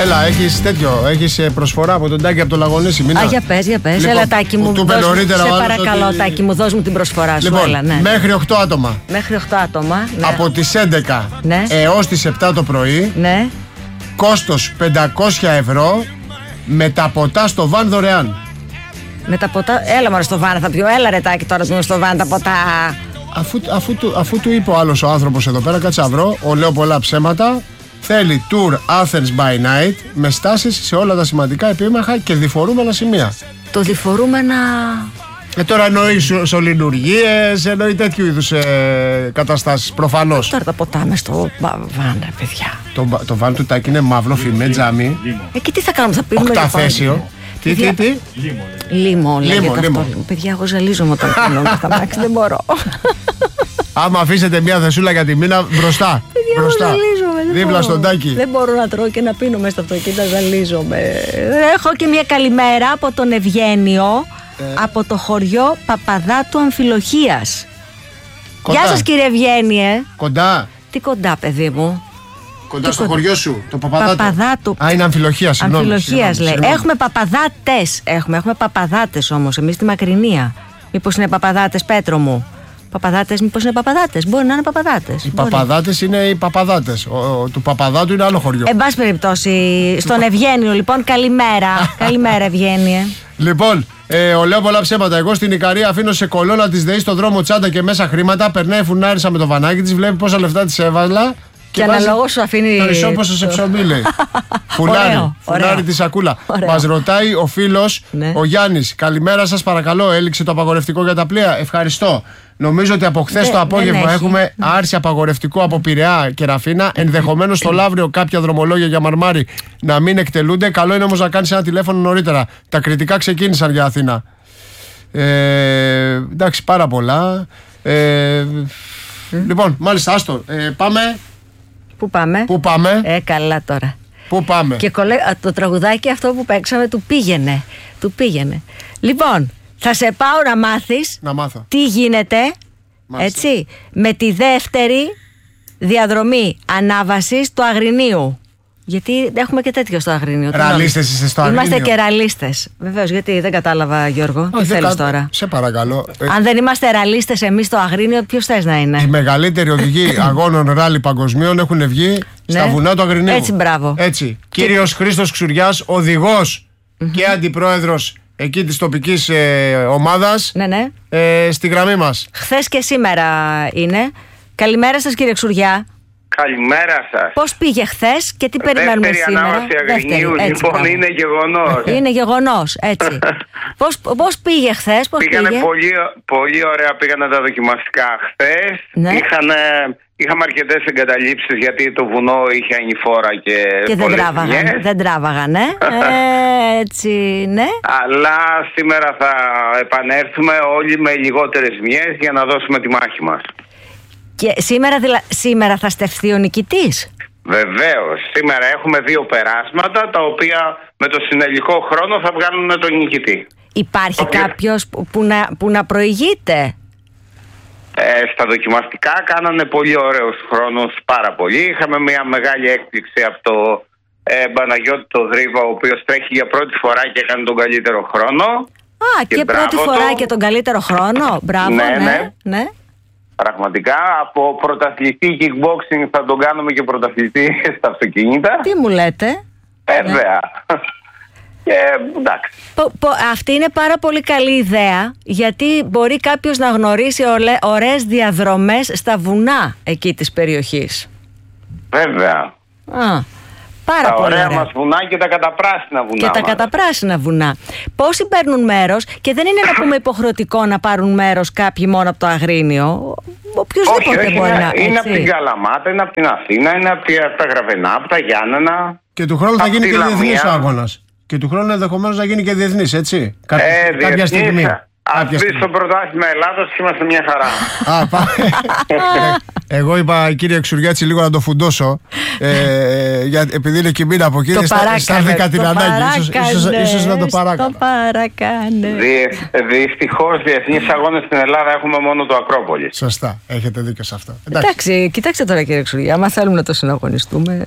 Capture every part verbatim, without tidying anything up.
Έλα, έχεις τέτοιο, έχεις προσφορά από τον Τάκη από το Λαγονίσι. Α, για πες, για πες. Λοιπόν, έλα, Τάκη μου, του δώσ' μου, σε παρακαλώ, ότι... Τάκη μου, δώσ' μου την προσφορά σου. Λοιπόν, έλα, ναι. μέχρι οκτώ άτομα. Μέχρι οκτώ άτομα. Ναι. Από τις έντεκα ναι. έως τις επτά το πρωί. Ναι. Κόστος πεντακόσια ευρώ. Με τα ποτά στο βαν δωρεάν. Με τα ποτά. Έλα μωρέ στο βαν, θα πιω. Έλα ρε Τάκη τώρα που στο βαν τα ποτά. Αφού, αφού, του, αφού του είπε ο άλλος ο άνθρωπος εδώ πέρα, κάτσε να βρω, ο λέω πολλά ψέματα. Θέλει tour Athens by night με στάσεις σε όλα τα σημαντικά επίμαχα και διφορούμενα σημεία. Το διφορούμενα. Ε, τώρα εννοεί σωληνουργίες, εννοεί τέτοιου είδους ε, καταστάσεις, προφανώς. Τώρα τα ποτά μες στο βαν, ρε παιδιά. Το, το βαν του Τάκη είναι μαύρο φημέ τζάμι. Ε, και τι θα κάνουμε, θα πίνουμε. Οκταθέσιο. Τι, τι, τι. Λίμο, λίμο, λίμο. Παιδιά, εγώ ζαλίζομαι όταν πίνω με τα μάξι, δεν μπορώ. Άμα αφήσετε μια θεσούλα για τη μήνα μπροστά. Παιδιά, μπροστά. ζαλίζομαι, δεν δίπλα μπορώ. στον Τάκη. Δεν μπορώ να τρώω και να πίνω μέσα στο αυτοκίνητο, ζαλίζομαι. Έχω και μια καλημέρα από τον Ευγένιο, ε. από το χωριό Παπαδάτου Αμφιλοχίας. Κοντά. Γεια σας κύριε Ευγένιε. Κοντά. Τι κοντά, παιδί μου. Κοντά στο κοντά. Χωριό σου, το Παπαδάτου. Παπαδάτου. Α, είναι Αμφιλοχία, συγγνώμη. Αμφιλοχίας λέει. Συγγνώμη. Έχουμε παπαδάτες. Έχουμε, έχουμε παπαδάτες όμως, εμείς στη Μακρινία. Μήπως είναι παπαδάτες, Πέτρο μου. Παπαδάτες, μήπως είναι παπαδάτες. Μπορεί να είναι παπαδάτες. Οι παπαδάτες είναι οι παπαδάτες. Ο, ο, του Παπαδάτου είναι άλλο χωριό. Εν πάση περιπτώσει, στον Ευγένιο, λοιπόν, καλημέρα. Καλημέρα, Ευγένιε. Λοιπόν, ε, ο λέω πολλά ψέματα. Εγώ στην Ικαρία αφήνω σε κολόνα τη ΔΕΗ στον δρόμο τσάντα και μέσα χρήματα. Περνάει φουνάρισα με το βανάκι τη, βλέπει πόσα λεφτά τη έβαλα. Και, και αναλόγω σου αφήνει. Το ισόποσο σε ψωμί, λέει. Φουνάρι, φουνάρι τη σακούλα. Μας ρωτάει ο φίλος, ναι. ο Γιάννης. Καλημέρα σας, παρακαλώ. Έληξε το απαγορευτικό για τα πλοία. Ευχαριστώ. Νομίζω ότι από χθες το απόγευμα έχουμε άρση απαγορευτικό από Πειραιά και Ραφίνα. Ενδεχομένως στο Λαύριο κάποια δρομολόγια για Μαρμάρι να μην εκτελούνται. Καλό είναι όμως να κάνεις ένα τηλέφωνο νωρίτερα. Τα κριτικά ξεκίνησαν για Αθήνα. Ε, εντάξει, πάρα πολλά. Ε, mm. Λοιπόν, μάλιστα, άστο. Ε, πάμε. Πού πάμε? Πού πάμε? Ε, καλά τώρα. Πού πάμε? Και κολέ... το τραγουδάκι αυτό που παίξαμε του πήγαινε. Του πήγαινε. Λοιπόν, θα σε πάω να μάθεις να μάθω. τι γίνεται, μάλιστα. Έτσι, με τη δεύτερη διαδρομή ανάβασης του Αγρινίου. Γιατί έχουμε και τέτοιο στο Αγρίνιο. Ραλίστες είστε στο Αγρίνιο. Είμαστε και ραλίστες. Βεβαίως, γιατί δεν κατάλαβα, Γιώργο. Τι θέλεις κα... τώρα? Σε παρακαλώ. Αν δεν είμαστε ραλίστες εμείς στο Αγρίνιο, ποιος θες να είναι? Οι μεγαλύτεροι οδηγοί αγώνων ράλι παγκοσμίων έχουν βγει στα ναι. βουνά του Αγρινίου. Έτσι, μπράβο. Έτσι. Κύριος Χρήστος Ξουριάς, οδηγός mm-hmm. και αντιπρόεδρος εκεί της τοπικής ε, ομάδας. Ναι, ναι. Ε, στη γραμμή μας. Χθες και σήμερα είναι. Καλημέρα σας, κύριε Ξουριά. Καλημέρα σας. Πώς πήγε χθες και τι περιμένουμε Δεύτερη σήμερα? Ανάβαση Αγρινίου, Δεύτερη, έτσι, λοιπόν, πράγμα. είναι γεγονός. Είναι γεγονός, έτσι. πώς, πώς πήγε χθες, πώς πήγανε πήγε? Πολύ, πολύ ωραία, πήγανε τα δοκιμαστικά χθες. Ναι. Είχανε, είχαμε αρκετές εγκαταλείψεις γιατί το βουνό είχε ανηφόρα και, και δεν τράβαγαν, δεν τράβαγαν, ε? Έτσι, ναι. Αλλά σήμερα θα επανέλθουμε όλοι με λιγότερες ζημιές για να δώσουμε τη μάχη μας. Και σήμερα, δηλα... σήμερα θα στεφθεί ο νικητής? Βεβαίως. Σήμερα έχουμε δύο περάσματα τα οποία με το συνελικό χρόνο θα βγάλουν τον νικητή. Υπάρχει οποίο... κάποιος που, που, να, που να προηγείται? Ε, στα δοκιμαστικά κάνανε πολύ ωραίους χρόνους, πάρα πολύ. Είχαμε μια μεγάλη έκπληξη από το ε, Παναγιώτη το Δρύβα, ο οποίος τρέχει για πρώτη φορά και έκανε τον καλύτερο χρόνο. Α, και, και πρώτη φορά το... και τον καλύτερο χρόνο. Μπράβο, ναι, ναι, ναι. ναι. Πραγματικά, από πρωταθλητή kickboxing θα τον κάνουμε και πρωταθλητή στα αυτοκίνητα. Τι μου λέτε? Βέβαια. Ναι. Και εντάξει. Πο, πο, αυτή είναι πάρα πολύ καλή ιδέα, γιατί μπορεί κάποιος να γνωρίσει ολε, ωραίες διαδρομές στα βουνά εκεί της περιοχής. Βέβαια. Α, πάρα τα πολύ ωραία ωραία. μας βουνά και τα καταπράσινα βουνά. Και τα μας. καταπράσινα βουνά. Πόσοι παίρνουν μέρος, και δεν είναι να πούμε υποχρεωτικό να πάρουν μέρος κάποιοι μόνο από το Αγρίνιο. Οποιοςδήποτε μπορεί είναι, να. Είναι από την Καλαμάτα, είναι από την Αθήνα, είναι από τα Γραβενά, από τα Γιάννενα. Και του χρόνου θα γίνει και διεθνής ο αγώνας. Και του χρόνου ενδεχομένως να γίνει και διεθνής, έτσι. Κάποια, ε, κάποια διεθνής, στιγμή. Ας μπει στο πρωτάθλημα Ελλάδος και είμαστε μια χαρά. Α, πάμε. Εγώ είπα, κύριε Ξουριάτση, λίγο να το φουντώσω. ε, για, επειδή είναι κοιμήνα από εκεί, αισθάνθηκα την ανάγκη. Ίσως, ίσως, ίσως να το παράκανα. Το παρακάνε. Δυστυχώς, διεθνείς αγώνες στην Ελλάδα έχουμε μόνο το Ακρόπολη. Σωστά, έχετε δίκιο σε αυτό. Εντάξει, Εντάξει κοιτάξτε τώρα, κύριε Ξουριά, άμα θέλουμε να το συναγωνιστούμε.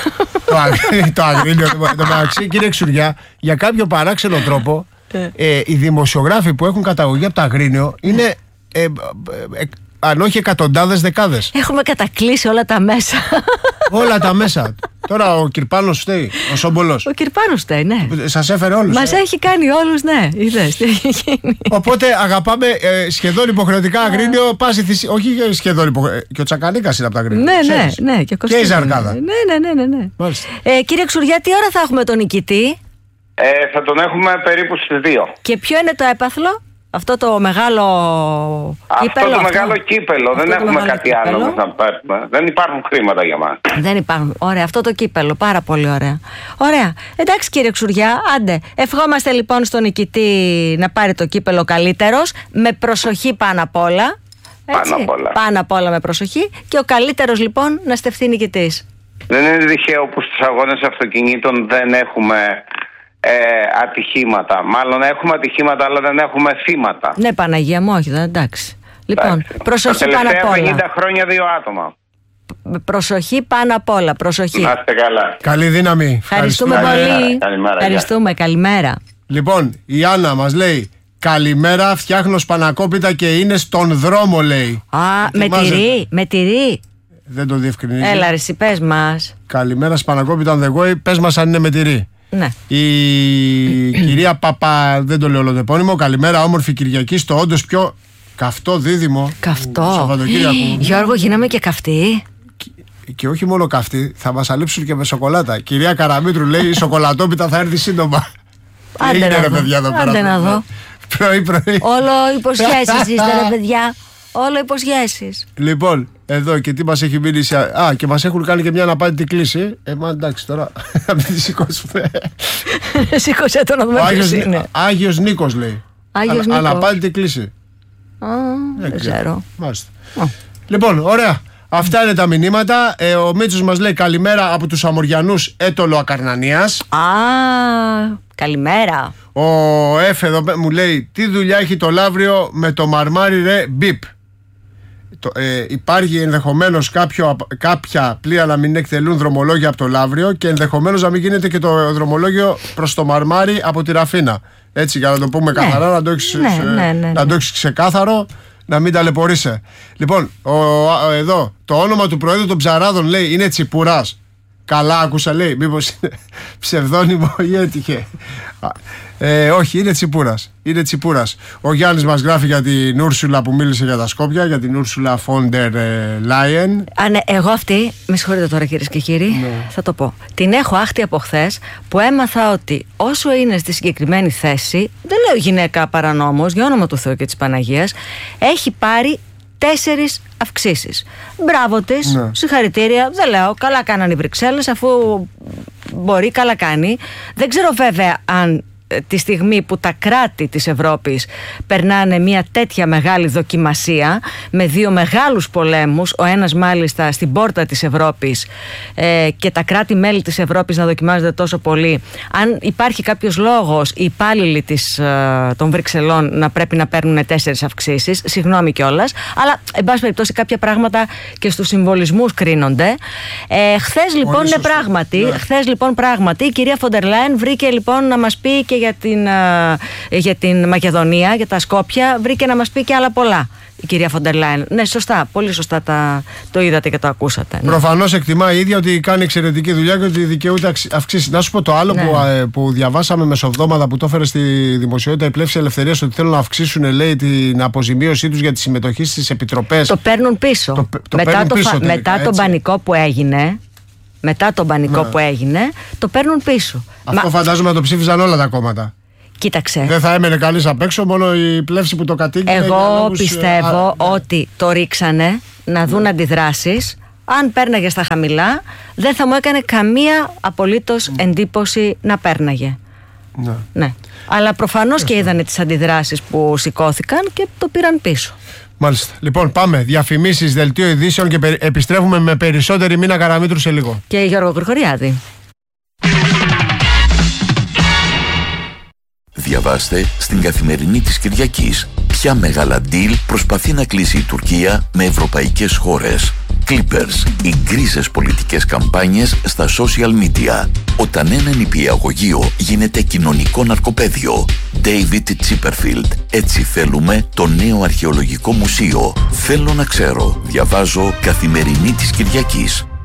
Το Αγρίνιο. Το μεταξύ, κύριε Ξουριά, για κάποιο παράξενο τρόπο, ε, οι δημοσιογράφοι που έχουν καταγωγή από το Αγρίνιο είναι. Ε, ε, ε, αν όχι εκατοντάδες, δεκάδες. Έχουμε κατακλείσει όλα τα μέσα. Όλα τα μέσα. Τώρα ο Κυρπάνος φταίει, ο Σόμπολος. Ο Κυρπάνος φταίει, ναι. Σας έφερε όλους. Μας ε? έχει κάνει όλους, ναι. Είδες τι έχει γίνει. Οπότε αγαπάμε ε, σχεδόν υποχρεωτικά Αγρίνιο, πάση θυσία. Όχι σχεδόν υποχρεωτικά. Και ο Τσακανίκας είναι από τα Αγρίνια. Ναι, ναι, ναι. Και, και η Ζαρκάδα. Ναι, ναι, ναι, ναι, ναι. Ε, κύριε Ξουριά, τι ώρα θα έχουμε τον νικητή? Ε, θα τον έχουμε περίπου στις δύο. Και ποιο είναι το έπαθλο? Αυτό το μεγάλο αυτό κύπελο. Αυτό το αυτό. μεγάλο κύπελο. Αυτό δεν έχουμε κάτι κύπελο. άλλο να πάρουμε. Δεν υπάρχουν χρήματα για μας. Δεν υπάρχουν. Ωραία, αυτό το κύπελο. Πάρα πολύ ωραία. Ωραία. Εντάξει, κύριε Ξουριά, άντε. Ευχόμαστε λοιπόν στον νικητή να πάρει το κύπελο καλύτερος. Με προσοχή πάνω απ' όλα. Έτσι. Πάνω απ' όλα. Πάνω απ' όλα με προσοχή. Και ο καλύτερος λοιπόν να στεφθεί νικητής. Δεν είναι τυχαίο που στους αγώνες αυτοκινήτων δεν έχουμε. Ε, ατυχήματα. Μάλλον έχουμε ατυχήματα, αλλά δεν έχουμε θύματα. Ναι, Παναγία μου, όχι, δεν εντάξει. Λοιπόν, εντάξει. Προσοχή πάνω απ' όλα. Τα τελευταία πενήντα χρόνια δύο άτομα. Προσοχή πάνω απ' όλα. Προσοχή. Να είστε καλά. Καλή δύναμη. Ευχαριστούμε, Ευχαριστούμε πολύ. Καλημέρα. Ευχαριστούμε. Καλημέρα. Λοιπόν, η Άννα μας λέει: καλημέρα, φτιάχνω σπανακόπιτα και είναι στον δρόμο, λέει. Α, με τυρί, με τυρί. Δεν το διευκρινίζει. Έλα, ρε, εσύ, πες μας. Καλημέρα, σπανακόπιτα on the way. Πες μας αν είναι με τυρί. Ναι. Η κυρία Παπα, δεν το λέω όλο το επώνυμο. Καλημέρα, όμορφη Κυριακή στο όντως πιο καυτό δίδυμο. Καυτό. Σαββατοκύριακο. Γιώργο, γίναμε και καυτοί. Και, και όχι μόνο καυτοί, θα μας αλείψουν και με σοκολάτα. Κυρία Καραμήτρου λέει: η σοκολατόπιτα θα έρθει σύντομα. Άντε να δω. Παιδιά, εδώ Άντε να δω. Πρωί, πρωί. Όλο υποσχέσεις είστε, ρε παιδιά. Όλο υποσχέσεις. Λοιπόν, εδώ και τι μας έχει μείνει. Α, και μας έχουν κάνει και μια αναπάντητη κλίση. Ε, μα εντάξει τώρα. Να μην τη σηκώσουμε. Σήκωσε το να δούμε ποιος είναι. Άγιος Νίκος λέει. Άγιος Νίκος. Αναπάντητη κλίση. Α, δεν ξέρω. Μάλιστα. Λοιπόν, ωραία. Αυτά είναι τα μηνύματα. Ε, ο Μίτσος μας λέει καλημέρα από τους Αμοριανούς Έτολο Ακαρνανίας. Α, καλημέρα. Ο Εφ εδώ μου λέει: τι δουλειά έχει το Λαύριο με το μαρμάρι, ρε μπιπ. Το, ε, υπάρχει ενδεχομένως κάποιο, κάποια πλοία να μην εκτελούν δρομολόγια από το Λαύριο και ενδεχομένως να μην γίνεται και το δρομολόγιο προς το Μαρμάρι από τη Ραφίνα. Έτσι, για να το πούμε ναι. καθαρά, να το έχεις, ναι, ναι, ναι, ναι. να το έχεις ξεκάθαρο, να μην ταλαιπωρείσαι. Λοιπόν, ο, ο, εδώ το όνομα του Προέδρου των Ψαράδων λέει είναι Τσιπουράς. Καλά άκουσα, λέει. Μήπως είναι ψευδόνυμο ή έτυχε. Ε, όχι, είναι Τσιπούρας. Είναι Τσιπούρας. Ο Γιάννης μας γράφει για την Ούρσουλα που μίλησε για τα Σκόπια, για την Ούρσουλα Φόντερ Λάιεν. Α, ναι, εγώ αυτή, με συγχωρείτε τώρα κυρίες και κύριοι, ναι. θα το πω. Την έχω άχτη από χθες που έμαθα ότι όσο είναι στη συγκεκριμένη θέση, δεν λέω γυναίκα παρανόμως, για όνομα του Θεού και της Παναγίας, έχει πάρει τέσσερις αυξήσεις. Μπράβο της, ναι. συγχαρητήρια. Δεν λέω, καλά κάνανε οι Βρυξέλλες, αφού μπορεί, καλά κάνει. Δεν ξέρω βέβαια αν τη στιγμή που τα κράτη της Ευρώπης περνάνε μια τέτοια μεγάλη δοκιμασία με δύο μεγάλους πολέμους, ο ένας μάλιστα στην πόρτα της Ευρώπης ε, και τα κράτη-μέλη της Ευρώπης να δοκιμάζονται τόσο πολύ, αν υπάρχει κάποιος λόγος οι υπάλληλοι της, ε, των Βρυξελών να πρέπει να παίρνουν τέσσερις αυξήσεις, συγγνώμη κιόλας, αλλά εν πάση περιπτώσει κάποια πράγματα και στους συμβολισμούς κρίνονται. Ε, χθες λοιπόν είναι πράγματι, ναι. χθες λοιπόν πράγματι η κυρία Φοντερ Λάιεν βρήκε λοιπόν να μας πει και για την, για την Μακεδονία, για τα Σκόπια, βρήκε να μας πει και άλλα πολλά η κυρία Φοντερ Λάιεν. Ναι, σωστά, πολύ σωστά τα, το είδατε και το ακούσατε. Ναι. Προφανώς εκτιμά η ίδια ότι κάνει εξαιρετική δουλειά και ότι δικαιούται αυξήσει. Να σου πω το άλλο ναι. που, που διαβάσαμε μεσοβδόμαδα που το έφερε στη δημοσιότητα η Πλεύση Ελευθερίας, ότι θέλουν να αυξήσουν, λέει, την αποζημίωση τους για τη συμμετοχή στις επιτροπές. Το παίρνουν πίσω. Το, το μετά παίρνουν το, πίσω τελικά, μετά τον πανικό που έγινε. Μετά τον πανικό ναι. που έγινε, το παίρνουν πίσω. Αυτό Μα... φαντάζομαι να το ψήφιζαν όλα τα κόμματα. Κοίταξε. Δεν θα έμενε κανείς απ' έξω, μόνο η Πλεύση που το κατοίκησε. Εγώ λόγους... πιστεύω Α, ότι ναι. το ρίξανε να δουν ναι. αντιδράσεις. Αν πέρναγε στα χαμηλά, δεν θα μου έκανε καμία απολύτως ναι. εντύπωση να πέρναγε. Ναι. ναι. Αλλά προφανώς και είδανε τις αντιδράσεις που σηκώθηκαν και το πήραν πίσω. Μάλιστα. Λοιπόν, πάμε. Διαφημίσεις, δελτίο ειδήσεων και περι... επιστρέφουμε με περισσότερη Μίνα Καραμήτρου σε λίγο. Και Γιώργο Γρηγοριάδη. Διαβάστε στην Καθημερινή της Κυριακής ποια μεγάλα deal προσπαθεί να κλείσει η Τουρκία με ευρωπαϊκές χώρες. Clippers, οι γκρίζες πολιτικές καμπάνιες στα social media. Όταν ένα νηπιαγωγείο γίνεται κοινωνικό ναρκοπαίδιο. David Chipperfield. Έτσι θέλουμε το νέο αρχαιολογικό μουσείο. Θέλω να ξέρω. Διαβάζω Καθημερινή της Κυριακής.